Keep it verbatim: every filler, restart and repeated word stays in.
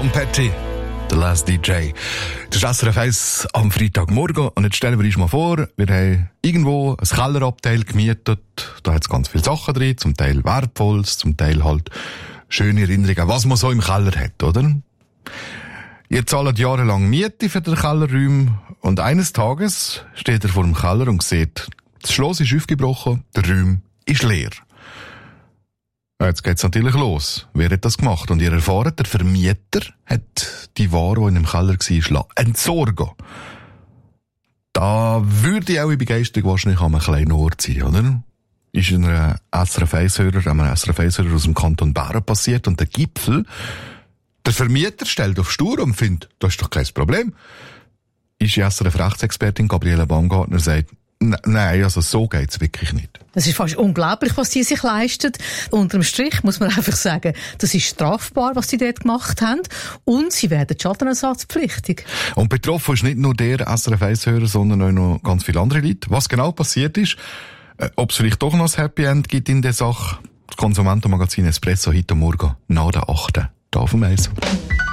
Tom Petty, The Last D J. Das ist S R F eins am Freitagmorgen. Und jetzt stellen wir uns mal vor, wir haben irgendwo ein Kellerabteil gemietet. Da hat es ganz viele Sachen drin, zum Teil Wertvolles, zum Teil halt schöne Erinnerungen, was man so im Keller hat, oder? Ihr zahlt jahrelang Miete für den Kellerraum und eines Tages steht er vor dem Keller und sieht, das Schloss ist aufgebrochen, der Raum ist leer. Jetzt geht's natürlich los. Wer hat das gemacht? Und ihr erfahrt, der Vermieter hat die Ware, die in dem Keller war, entsorgen. Da würde ich auch in Begeisterung wahrscheinlich an einem kleinen Ort sein, oder? Ist in einem S R F eins-Hörer, einem S R F eins-Hörer aus dem Kanton Bern passiert und der Gipfel, der Vermieter stellt auf Stur und findet, das ist doch kein Problem. Ist die S R F-Rechtsexpertin Gabriele Baumgartner sagt, nein, also so geht's wirklich nicht. Das ist fast unglaublich, was die sich leisten. Unterm Strich muss man einfach sagen, das ist strafbar, was sie dort gemacht haben. Und sie werden schadenersatzpflichtig. Und betroffen ist nicht nur der S R F eins-Hörer, sondern auch noch ganz viele andere Leute. Was genau passiert ist, äh, ob es vielleicht doch noch ein Happy End gibt in der Sache, das Konsumentenmagazin Espresso heute Morgen nach der achten Hier auf dem Eis.